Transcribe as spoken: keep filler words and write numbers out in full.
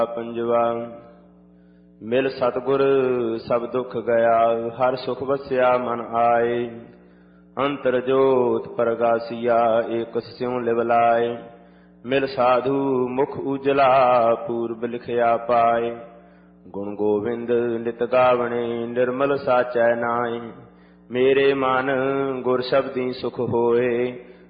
ਪੰਜਵਾ। ਮਿਲ ਸਤਿਗੁਰ ਸਭ ਦੁੱਖ ਗਿਆ, ਹਰ ਸੁਖ ਵਸਿਆ ਮਨ ਆਏ। ਅੰਤਰ ਜੋਤ ਪ੍ਰਗਾਸੀਆ, ਏਕ ਸਿਉ ਲਿਵ ਲਾਏ। ਮਿਲ ਸਾਧੂ ਮੁਖ ਉਜਲਾ, ਪੂਰਬ ਲਿਖਿਆ ਪਾਏ। ਗੁਣ ਗੋਬਿੰਦ ਨਿਤ ਗਾਵਣੇ, ਨਿਰਮਲ ਸਾਚੈ ਨਾਏ। ਮੇਰੇ ਮਨ ਗੁਰ ਸ਼ਬਦੀ ਸੁਖ ਹੋਏ,